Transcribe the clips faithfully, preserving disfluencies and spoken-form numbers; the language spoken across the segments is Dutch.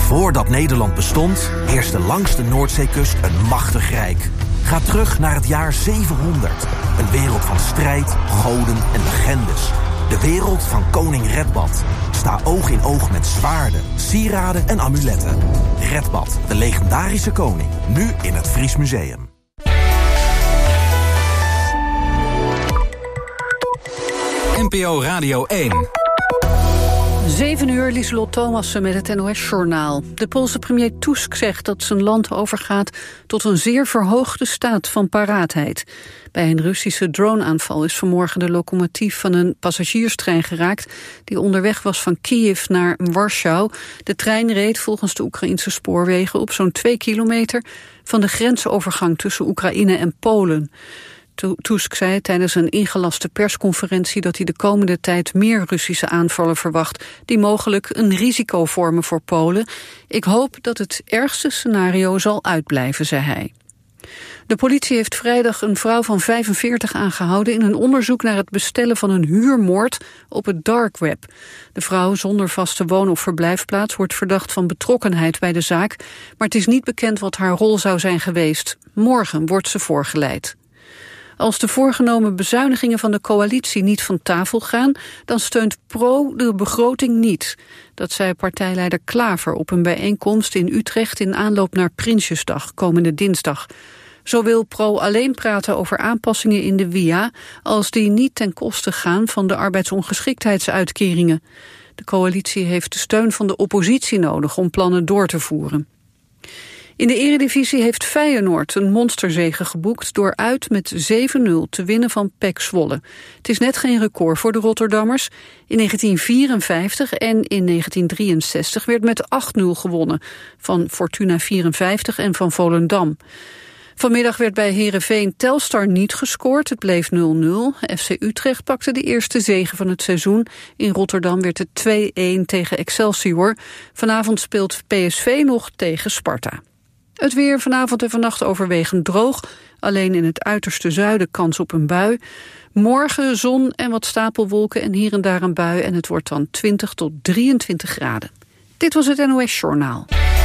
Voordat Nederland bestond, heerste langs de Noordzeekust een machtig rijk. Ga terug naar het jaar zevenhonderd. Een wereld van strijd, goden en legendes. De wereld van koning Redbad. Sta oog in oog met zwaarden, sieraden en amuletten. Redbad, de legendarische koning. Nu in het Fries Museum. N P O Radio één. Zeven uur, Lieselot Thomassen met het N O S-journaal. De Poolse premier Tusk zegt dat zijn land overgaat tot een zeer verhoogde staat van paraatheid. Bij een Russische droneaanval is vanmorgen de locomotief van een passagierstrein geraakt die onderweg was van Kiev naar Warschau. De trein reed volgens de Oekraïnse spoorwegen op zo'n twee kilometer van de grensovergang tussen Oekraïne en Polen. Tusk zei tijdens een ingelaste persconferentie dat hij de komende tijd meer Russische aanvallen verwacht, die mogelijk een risico vormen voor Polen. Ik hoop dat het ergste scenario zal uitblijven, zei hij. De politie heeft vrijdag een vrouw van vijfenveertig aangehouden in een onderzoek naar het bestellen van een huurmoord op het dark web. De vrouw zonder vaste woon- of verblijfplaats wordt verdacht van betrokkenheid bij de zaak, maar het is niet bekend wat haar rol zou zijn geweest. Morgen wordt ze voorgeleid. Als de voorgenomen bezuinigingen van de coalitie niet van tafel gaan, dan steunt Pro de begroting niet. Dat zei partijleider Klaver op een bijeenkomst in Utrecht in aanloop naar Prinsjesdag, komende dinsdag. Zo wil Pro alleen praten over aanpassingen in de W I A, als die niet ten koste gaan van de arbeidsongeschiktheidsuitkeringen. De coalitie heeft de steun van de oppositie nodig om plannen door te voeren. In de Eredivisie heeft Feyenoord een monsterzege geboekt door uit met zeven nul te winnen van P E C Zwolle. Het is net geen record voor de Rotterdammers. In negentien vierenvijftig en in negentien drieënzestig werd met acht nul gewonnen van Fortuna vierenvijftig en van Volendam. Vanmiddag werd bij Heerenveen Telstar niet gescoord, het bleef nul nul. F C Utrecht pakte de eerste zege van het seizoen. In Rotterdam werd het twee-een tegen Excelsior. Vanavond speelt P S V nog tegen Sparta. Het weer vanavond en vannacht overwegend droog. Alleen in het uiterste zuiden kans op een bui. Morgen zon en wat stapelwolken en hier en daar een bui. En het wordt dan twintig tot drieëntwintig graden. Dit was het N O S-journaal.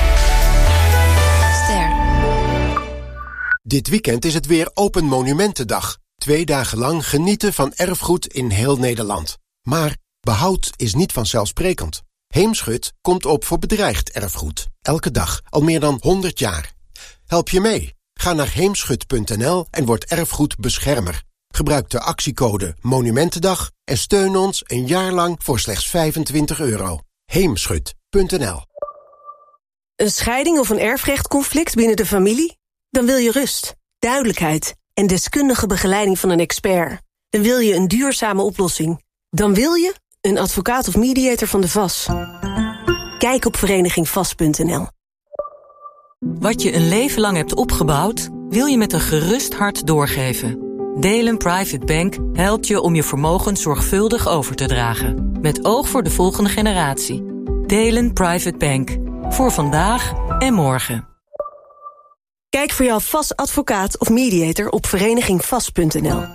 Ster. Dit weekend is het weer Open Monumentendag. Twee dagen lang genieten van erfgoed in heel Nederland. Maar behoud is niet vanzelfsprekend. Heemschut komt op voor bedreigd erfgoed. Elke dag, al meer dan honderd jaar. Help je mee? Ga naar heemschut punt n l en word erfgoedbeschermer. Gebruik de actiecode Monumentendag en steun ons een jaar lang voor slechts vijfentwintig euro. heemschut punt n l. Een scheiding of een erfrechtconflict binnen de familie? Dan wil je rust, duidelijkheid en deskundige begeleiding van een expert. Dan wil je een duurzame oplossing. Dan wil je een advocaat of mediator van de V A S. Kijk op vereniging vast punt n l. Wat je een leven lang hebt opgebouwd, wil je met een gerust hart doorgeven. Delen Private Bank helpt je om je vermogen zorgvuldig over te dragen. Met oog voor de volgende generatie. Delen Private Bank. Voor vandaag en morgen. Kijk voor jouw V A S advocaat of mediator op vereniging vast punt n l.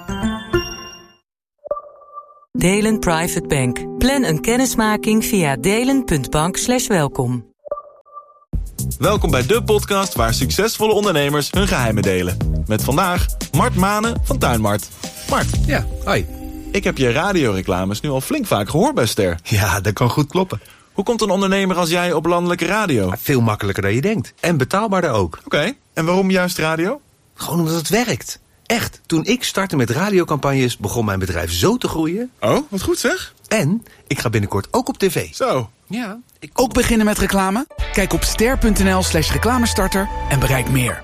Delen Private Bank. Plan een kennismaking via delen punt bank slash welkom. Welkom bij de podcast waar succesvolle ondernemers hun geheimen delen. Met vandaag Mart Manen van Tuinmart. Mart. Ja, hoi. Ik heb je radioreclames nu al flink vaak gehoord bij Ster. Ja, dat kan goed kloppen. Hoe komt een ondernemer als jij op landelijke radio? Veel makkelijker dan je denkt. En betaalbaarder ook. Oké, okay. En waarom juist radio? Gewoon omdat het werkt. Echt, toen ik startte met radiocampagnes begon mijn bedrijf zo te groeien. Oh, wat goed zeg. En ik ga binnenkort ook op tv. Zo. Ja. Ik... Ook beginnen met reclame? Kijk op ster punt n l slash reclamestarter en bereik meer.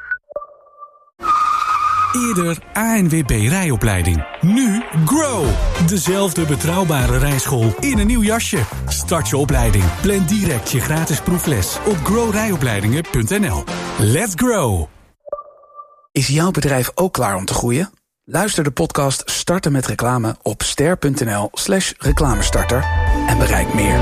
Eerder A N W B rijopleiding. Nu Grow. Dezelfde betrouwbare rijschool in een nieuw jasje. Start je opleiding. Plan direct je gratis proefles op grow rijopleidingen punt n l. Let's grow. Is jouw bedrijf ook klaar om te groeien? Luister de podcast Starten met Reclame op ster punt n l slash reclamestarter en bereik meer.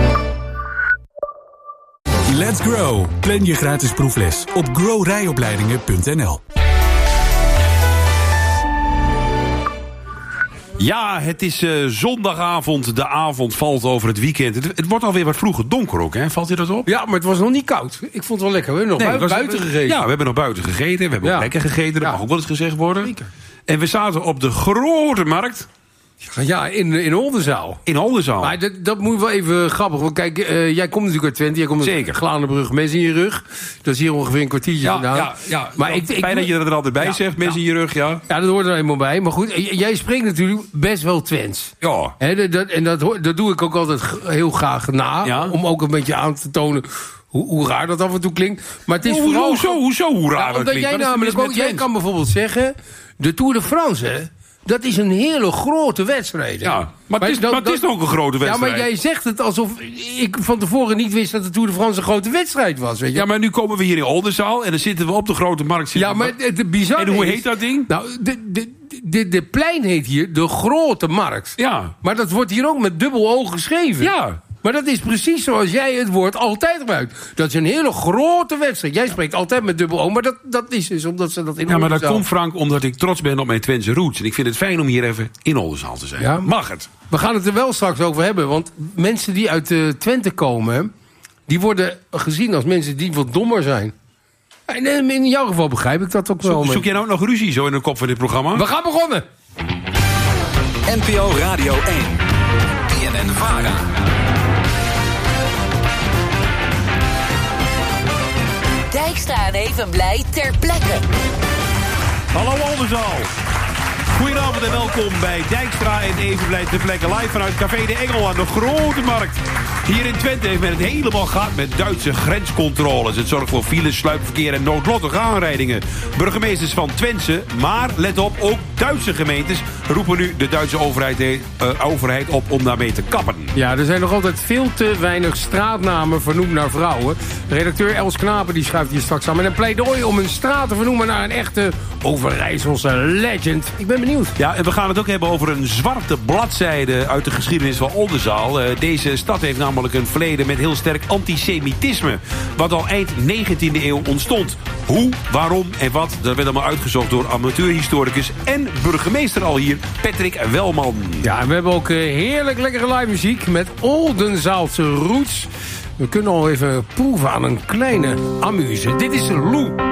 Let's grow. Plan je gratis proefles op grow rijopleidingen punt n l. Ja, het is uh, zondagavond. De avond valt over het weekend. Het, het wordt alweer wat vroeger donker ook, hè? Valt je dat op? Ja, maar het was nog niet koud. Ik vond het wel lekker. We hebben nog nee, bui- was, buiten gegeten. Ja, we hebben nog buiten gegeten. We hebben ja. ook lekker gegeten. Dat ja. mag ook wel eens gezegd worden. Zeker. En we zaten op de grote markt. Ja, in, in Oldenzaal. In Oldenzaal. Maar dat, dat moet wel even grappig. Want kijk, uh, jij komt natuurlijk uit Twente. Jij komt Zeker. Glanenbrug, mes in je rug. Dat is hier ongeveer een kwartiertje ja, vandaan. Ja, ja. Maar ja, ik, ik, fijn ik, dat je er altijd bij ja, zegt, mes ja. in je rug, ja. Ja, dat hoort er helemaal bij. Maar goed, jij spreekt natuurlijk best wel Twents. Ja. He, dat, dat, en dat, dat doe ik ook altijd heel graag na. Ja. Om ook een beetje aan te tonen hoe, hoe raar dat af en toe klinkt. Maar het is hoe, vooral... Hoezo, hoezo, hoe raar ja, dat klinkt? Jij, namelijk ook, jij kan bijvoorbeeld zeggen... De Tour de France, hè? Dat is een hele grote wedstrijd. Hè? Ja, maar het is, dat, maar het is ook een grote wedstrijd. Ja, maar jij zegt het alsof ik van tevoren niet wist dat de Tour de France een grote wedstrijd was. Weet je? Ja, maar nu komen we hier in Oldenzaal en dan zitten we op de grote markt. Ja, maar het, het bizarre En hoe is, heet dat ding? Nou, de, de, de, de plein heet hier de Grote Markt. Ja. Maar dat wordt hier ook met dubbel O geschreven. Ja. Maar dat is precies zoals jij het woord altijd gebruikt. Dat is een hele grote wedstrijd. Jij spreekt altijd met dubbel O, maar dat, dat is dus omdat ze dat in Ja, maar dat zaal... komt, Frank, omdat ik trots ben op mijn Twentse roots. En ik vind het fijn om hier even in Oldenzaal te zijn. Ja, mag het? We gaan het er wel straks over hebben. Want mensen die uit uh, Twente komen... die worden gezien als mensen die wat dommer zijn. En in jouw geval begrijp ik dat ook wel. Zoek, zoek jij nou nog ruzie zo in de kop van dit programma? We gaan begonnen! N P O Radio één. B N N Vara. Dijkstra en Evenblij ter plekke. Hallo Oldenzaal. Goedenavond en welkom bij Dijkstra en Evenblij ter plekke. Live vanuit Café de Engel aan de Grote Markt. Hier in Twente heeft men het helemaal gehad met Duitse grenscontroles. Het zorgt voor files, sluipverkeer en noodlottige aanrijdingen. Burgemeesters van Twente, maar let op, ook Duitse gemeentes roepen nu de Duitse overheid, uh, overheid op om daarmee te kappen. Ja, er zijn nog altijd veel te weinig straatnamen vernoemd naar vrouwen. Redacteur Els Knapen die schuift hier straks aan met een pleidooi om een straat te vernoemen naar een echte Overijsselse legend. Ik ben benieuwd. Ja, en we gaan het ook hebben over een zwarte bladzijde uit de geschiedenis van Oldenzaal. Uh, deze stad heeft namelijk een verleden met heel sterk antisemitisme, wat al eind negentiende eeuw ontstond. Hoe, waarom en wat, dat werd allemaal uitgezocht door amateurhistoricus en burgemeester al hier, Patrick Welman. Ja, en we hebben ook uh, heerlijk lekkere live muziek met Oldenzaalse roots. We kunnen al even proeven aan een kleine amuse. Dit is Lou.